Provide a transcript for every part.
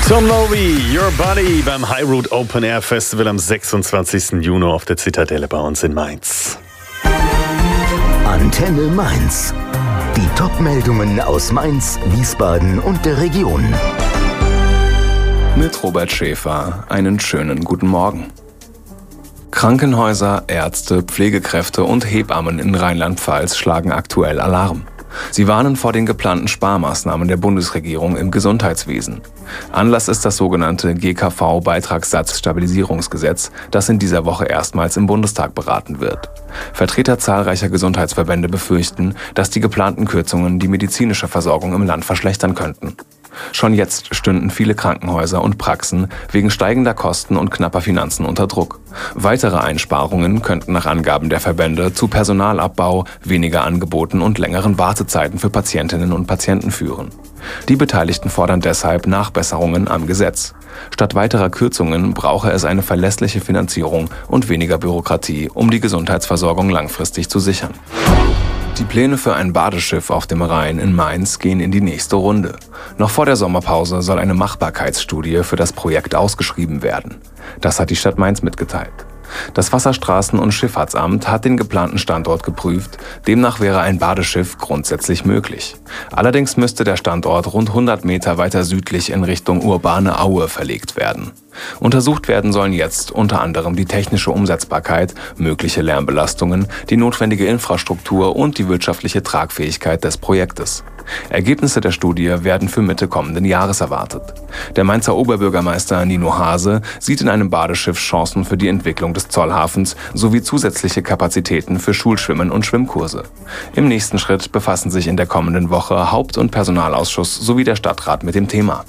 Tom Novi, Your Body beim High Road Open Air Festival am 26. Juni auf der Zitadelle bei uns in Mainz. Antenne Mainz. Die Top-Meldungen aus Mainz, Wiesbaden und der Region. Mit Robert Schäfer einen schönen guten Morgen. Krankenhäuser, Ärzte, Pflegekräfte und Hebammen in Rheinland-Pfalz schlagen aktuell Alarm. Sie warnen vor den geplanten Sparmaßnahmen der Bundesregierung im Gesundheitswesen. Anlass ist das sogenannte GKV-Beitragssatzstabilisierungsgesetz, das in dieser Woche erstmals im Bundestag beraten wird. Vertreter zahlreicher Gesundheitsverbände befürchten, dass die geplanten Kürzungen die medizinische Versorgung im Land verschlechtern könnten. Schon jetzt stünden viele Krankenhäuser und Praxen wegen steigender Kosten und knapper Finanzen unter Druck. Weitere Einsparungen könnten nach Angaben der Verbände zu Personalabbau, weniger Angeboten und längeren Wartezeiten für Patientinnen und Patienten führen. Die Beteiligten fordern deshalb Nachbesserungen am Gesetz. Statt weiterer Kürzungen brauche es eine verlässliche Finanzierung und weniger Bürokratie, um die Gesundheitsversorgung langfristig zu sichern. Die Pläne für ein Badeschiff auf dem Rhein in Mainz gehen in die nächste Runde. Noch vor der Sommerpause soll eine Machbarkeitsstudie für das Projekt ausgeschrieben werden. Das hat die Stadt Mainz mitgeteilt. Das Wasserstraßen- und Schifffahrtsamt hat den geplanten Standort geprüft. Demnach wäre ein Badeschiff grundsätzlich möglich. Allerdings müsste der Standort rund 100 Meter weiter südlich in Richtung urbane Aue verlegt werden. Untersucht werden sollen jetzt unter anderem die technische Umsetzbarkeit, mögliche Lärmbelastungen, die notwendige Infrastruktur und die wirtschaftliche Tragfähigkeit des Projektes. Ergebnisse der Studie werden für Mitte kommenden Jahres erwartet. Der Mainzer Oberbürgermeister Nino Hase sieht in einem Badeschiff Chancen für die Entwicklung des Zollhafens sowie zusätzliche Kapazitäten für Schulschwimmen und Schwimmkurse. Im nächsten Schritt befassen sich in der kommenden Woche Haupt- und Personalausschuss sowie der Stadtrat mit dem Thema.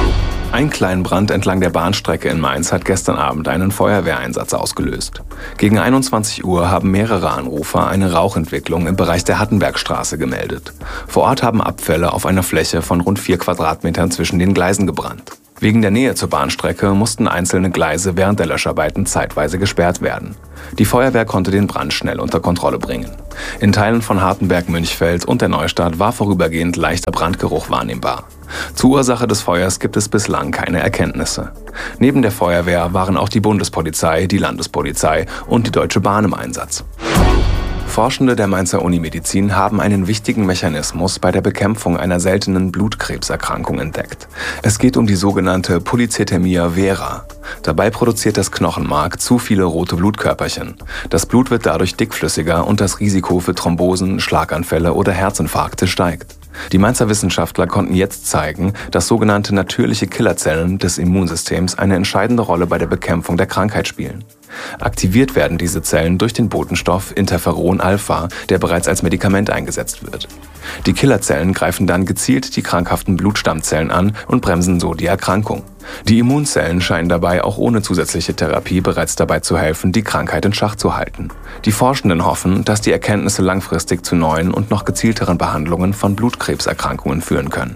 Ein Kleinbrand entlang der Bahnstrecke in Mainz hat gestern Abend einen Feuerwehreinsatz ausgelöst. Gegen 21 Uhr haben mehrere Anrufer eine Rauchentwicklung im Bereich der Hattenbergstraße gemeldet. Vor Ort haben Abfälle auf einer Fläche von rund 4 Quadratmetern zwischen den Gleisen gebrannt. Wegen der Nähe zur Bahnstrecke mussten einzelne Gleise während der Löscharbeiten zeitweise gesperrt werden. Die Feuerwehr konnte den Brand schnell unter Kontrolle bringen. In Teilen von Hartenberg-Münchfeld und der Neustadt war vorübergehend leichter Brandgeruch wahrnehmbar. Zur Ursache des Feuers gibt es bislang keine Erkenntnisse. Neben der Feuerwehr waren auch die Bundespolizei, die Landespolizei und die Deutsche Bahn im Einsatz. Forschende der Mainzer Unimedizin haben einen wichtigen Mechanismus bei der Bekämpfung einer seltenen Blutkrebserkrankung entdeckt. Es geht um die sogenannte Polycythämia vera. Dabei produziert das Knochenmark zu viele rote Blutkörperchen. Das Blut wird dadurch dickflüssiger und das Risiko für Thrombosen, Schlaganfälle oder Herzinfarkte steigt. Die Mainzer Wissenschaftler konnten jetzt zeigen, dass sogenannte natürliche Killerzellen des Immunsystems eine entscheidende Rolle bei der Bekämpfung der Krankheit spielen. Aktiviert werden diese Zellen durch den Botenstoff Interferon-Alpha, der bereits als Medikament eingesetzt wird. Die Killerzellen greifen dann gezielt die krankhaften Blutstammzellen an und bremsen so die Erkrankung. Die Immunzellen scheinen dabei auch ohne zusätzliche Therapie bereits dabei zu helfen, die Krankheit in Schach zu halten. Die Forschenden hoffen, dass die Erkenntnisse langfristig zu neuen und noch gezielteren Behandlungen von Blutkrebserkrankungen führen können.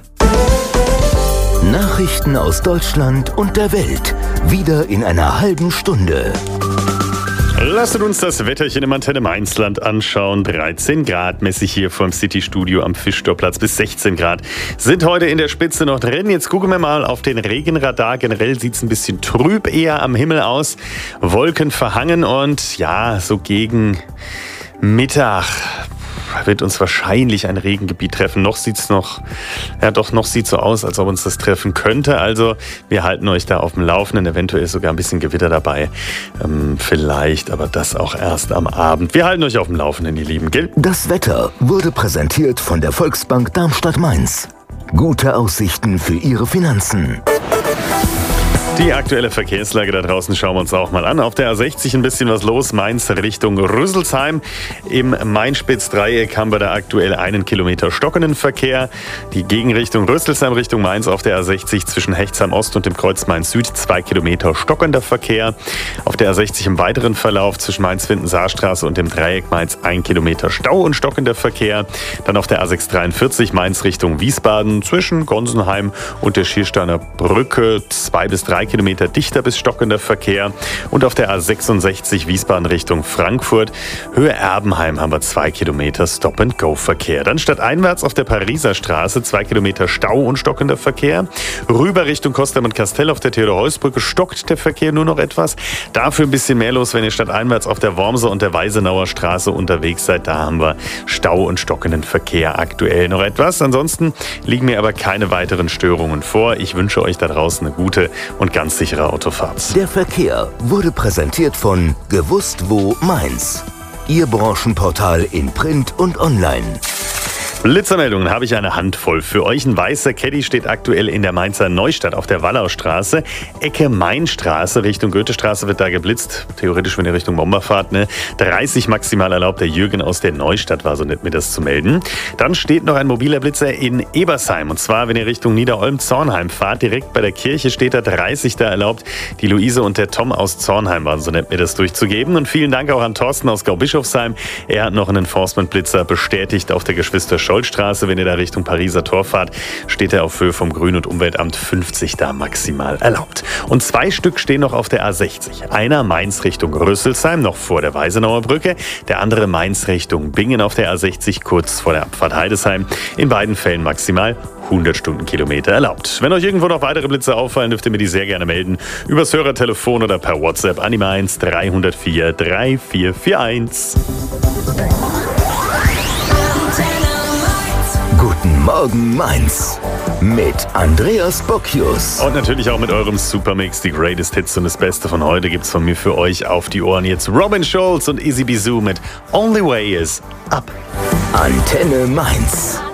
Nachrichten aus Deutschland und der Welt. Wieder in einer halben Stunde. Lasst uns das Wetterchen im Antenne Mainzland anschauen. 13 Grad mäßig hier vom City-Studio am Fischtorplatz bis 16 Grad sind heute in der Spitze noch drin. Jetzt gucken wir mal auf den Regenradar. Generell sieht es ein bisschen trüb eher am Himmel aus. Wolken verhangen und ja, so gegen Mittag wird uns wahrscheinlich ein Regengebiet treffen. Noch sieht so aus, als ob uns das treffen könnte. Also wir halten euch da auf dem Laufenden. Eventuell ist sogar ein bisschen Gewitter dabei. Vielleicht, aber das auch erst am Abend. Wir halten euch auf dem Laufenden, ihr Lieben. Gell? Das Wetter wurde präsentiert von der Volksbank Darmstadt-Mainz. Gute Aussichten für Ihre Finanzen. Die aktuelle Verkehrslage da draußen schauen wir uns auch mal an. Auf der A60 ein bisschen was los. Mainz Richtung Rüsselsheim. Im Main-Spitz-Dreieck haben wir da aktuell 1 Kilometer stockenden Verkehr. Die Gegenrichtung Rüsselsheim Richtung Mainz auf der A60 zwischen Hechtsheim Ost und dem Kreuz Mainz Süd 2 Kilometer stockender Verkehr. Auf der A60 im weiteren Verlauf zwischen Mainz-Finden-Saarstraße und dem Dreieck Mainz 1 Kilometer Stau und stockender Verkehr. Dann auf der A643 Mainz Richtung Wiesbaden zwischen Gonsenheim und der Schiersteiner Brücke 2 bis 3 Kilometer dichter bis stockender Verkehr. Und auf der A66 Wiesbaden Richtung Frankfurt, Höhe Erbenheim, haben wir 2 Kilometer Stop-and-Go-Verkehr. Dann stadteinwärts auf der Pariser Straße 2 Kilometer Stau und stockender Verkehr. Rüber Richtung Kostheim und Kastell auf der Theodor-Heuss-Brücke stockt der Verkehr nur noch etwas. Dafür ein bisschen mehr los, wenn ihr stadteinwärts auf der Wormser und der Weisenauer Straße unterwegs seid. Da haben wir Stau und stockenden Verkehr aktuell noch etwas. Ansonsten liegen mir aber keine weiteren Störungen vor. Ich wünsche euch da draußen eine gute und ganz sichere Autofahrt. Der Verkehr wurde präsentiert von Gewusst wo Mainz. Ihr Branchenportal in Print und online. Blitzermeldungen habe ich eine Handvoll für euch. Ein weißer Caddy steht aktuell in der Mainzer Neustadt auf der Wallaustraße. Ecke Mainstraße, Richtung Goethestraße wird da geblitzt. Theoretisch, wenn ihr Richtung Momba fahrt, 30 maximal erlaubt. Der Jürgen aus der Neustadt war so nett, mir das zu melden. Dann steht noch ein mobiler Blitzer in Ebersheim. Und zwar, wenn ihr Richtung Niederolm-Zornheim fahrt, direkt bei der Kirche steht da 30 da erlaubt. Die Luise und der Tom aus Zornheim waren so nett, mir das durchzugeben. Und vielen Dank auch an Thorsten aus Gaubischofsheim. Er hat noch einen Enforcement-Blitzer bestätigt auf der Geschwister-Scholl-Straße. Wenn ihr da Richtung Pariser Tor fahrt, steht er auf Höhe vom Grün- und Umweltamt 50 da maximal erlaubt. Und 2 Stück stehen noch auf der A60. Einer Mainz Richtung Rüsselsheim, noch vor der Weisenauer Brücke. Der andere Mainz Richtung Bingen auf der A60, kurz vor der Abfahrt Heidesheim. In beiden Fällen maximal 100 Stundenkilometer erlaubt. Wenn euch irgendwo noch weitere Blitze auffallen, dürft ihr mir die sehr gerne melden. Übers Hörertelefon oder per WhatsApp an die Mainz 304 3441. Guten Morgen Mainz mit Andreas Bocchius. Und natürlich auch mit eurem Supermix. Die Greatest Hits und das Beste von heute gibt's von mir für euch auf die Ohren. Jetzt Robin Schulz und Izzy Bizou mit Only Way is Up. Antenne Mainz.